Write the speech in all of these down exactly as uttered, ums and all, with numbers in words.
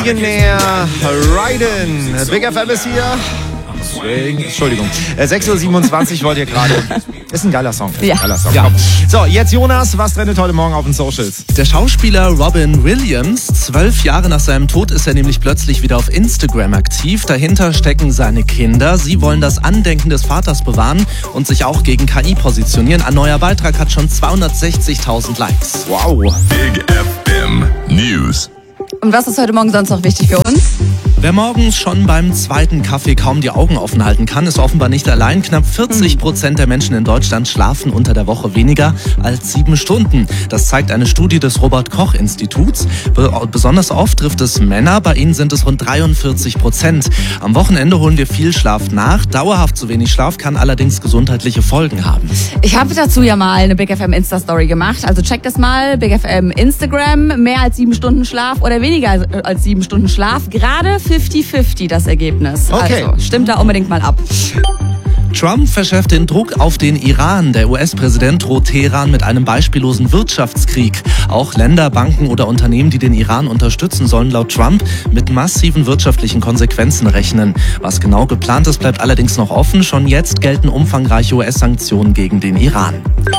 Millionaire Ryden. Big F M ist hier. Deswegen, Entschuldigung. sechs Uhr siebenundzwanzig wollt ihr gerade. Ist ein geiler Song. Ja. Geiler Song. Ja. So, jetzt Jonas, was trendet heute Morgen auf den Socials? Der Schauspieler Robin Williams, zwölf Jahre nach seinem Tod ist er nämlich plötzlich wieder auf Instagram aktiv. Dahinter stecken seine Kinder. Sie wollen das Andenken des Vaters bewahren und sich auch gegen K I positionieren. Ein neuer Beitrag hat schon zweihundertsechzigtausend Likes. Wow. Big F M News. Und was ist heute Morgen sonst noch wichtig für uns? Wer morgens schon beim zweiten Kaffee kaum die Augen offen halten kann, ist offenbar nicht allein. Knapp vierzig Prozent der Menschen in Deutschland schlafen unter der Woche weniger als sieben Stunden. Das zeigt eine Studie des Robert-Koch-Instituts. Besonders oft trifft es Männer, bei ihnen sind es rund dreiundvierzig Prozent. Am Wochenende holen wir viel Schlaf nach. Dauerhaft zu wenig Schlaf kann allerdings gesundheitliche Folgen haben. Ich habe dazu ja mal eine Big F M Insta-Story gemacht. Also checkt das mal. Big F M Instagram. Mehr als sieben Stunden Schlaf oder weniger als sieben Stunden Schlaf. Gerade fünfzig fünfzig das Ergebnis. Okay. Also stimmt da unbedingt mal ab. Trump verschärft den Druck auf den Iran. Der U S-Präsident droht Teheran mit einem beispiellosen Wirtschaftskrieg. Auch Länder, Banken oder Unternehmen, die den Iran unterstützen, sollen laut Trump mit massiven wirtschaftlichen Konsequenzen rechnen. Was genau geplant ist, bleibt allerdings noch offen. Schon jetzt gelten umfangreiche U S-Sanktionen gegen den Iran.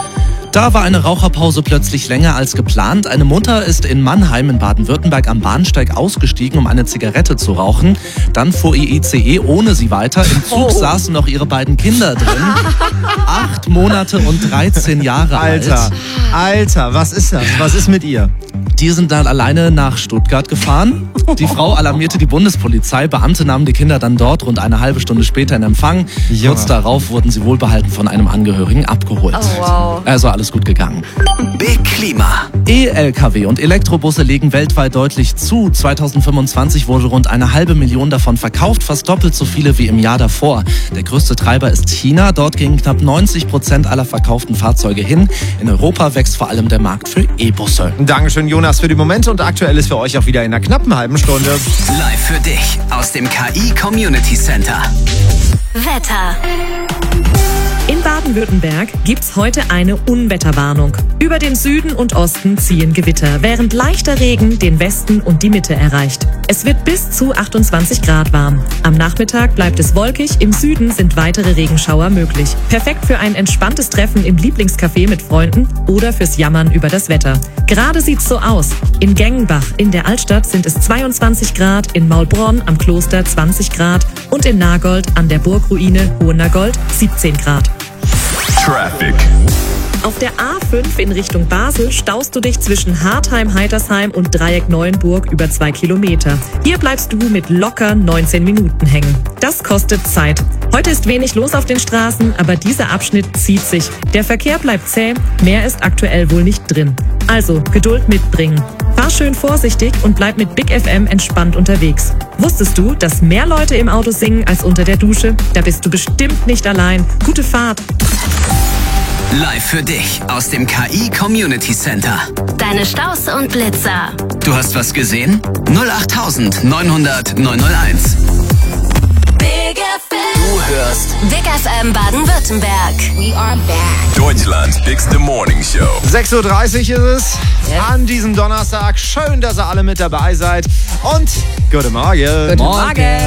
Da war eine Raucherpause plötzlich länger als geplant. Eine Mutter ist in Mannheim in Baden-Württemberg am Bahnsteig ausgestiegen, um eine Zigarette zu rauchen. Dann fuhr ihr I C E ohne sie weiter. Im Zug Oh. saßen noch ihre beiden Kinder drin. Acht Monate und dreizehn Jahre Alter, alt. Alter, was ist das? Was ist mit ihr? Die sind dann alleine nach Stuttgart gefahren. Die Frau alarmierte die Bundespolizei. Beamte nahmen die Kinder dann dort rund eine halbe Stunde später in Empfang. Ja. Kurz darauf wurden sie wohlbehalten von einem Angehörigen abgeholt. Oh, wow. Also alles gut gegangen. Big Klima. E-L K W und Elektrobusse legen weltweit deutlich zu. zweitausendfünfundzwanzig wurde rund eine halbe Million davon verkauft, fast doppelt so viele wie im Jahr davor. Der größte Treiber ist China. Dort gingen knapp neunzig Prozent aller verkauften Fahrzeuge hin. In Europa wächst vor allem der Markt für E-Busse. Dankeschön, Jonas, für die Momente und aktuell ist für euch auch wieder in einer knappen halben Stunde. Live für dich aus dem K I Community Center. Wetter. In Baden-Württemberg gibt's heute eine Unwetterwarnung. Über den Süden und Osten ziehen Gewitter, während leichter Regen den Westen und die Mitte erreicht. Es wird bis zu achtundzwanzig Grad warm. Am Nachmittag bleibt es wolkig, im Süden sind weitere Regenschauer möglich. Perfekt für ein entspanntes Treffen im Lieblingscafé mit Freunden oder fürs Jammern über das Wetter. Gerade sieht's so aus. In Gengenbach in der Altstadt sind es zweiundzwanzig Grad, in Maulbronn am Kloster zwanzig Grad und in Nagold an der Burgruine Hohennagold siebzehn Grad. Traffic. Auf der A fünf in Richtung Basel staust du dich zwischen Hartheim-Heitersheim und Dreieck-Neuenburg über zwei Kilometer. Hier bleibst du mit locker neunzehn Minuten hängen. Das kostet Zeit. Heute ist wenig los auf den Straßen, aber dieser Abschnitt zieht sich. Der Verkehr bleibt zäh, mehr ist aktuell wohl nicht drin. Also Geduld mitbringen. Fahr schön vorsichtig und bleib mit Big F M entspannt unterwegs. Wusstest du, dass mehr Leute im Auto singen als unter der Dusche? Da bist du bestimmt nicht allein. Gute Fahrt. Live für dich aus dem K I Community Center. Deine Staus und Blitzer. Du hast was gesehen? null acht neunhundert neunhunderteins. Big F M. Du hörst Big F M Baden-Württemberg. We are back. Deutschlands Bigste Morning Show. sechs Uhr dreißig ist es an diesem Donnerstag. Schön, dass ihr alle mit dabei seid. Und guten Morgen. Guten Morgen.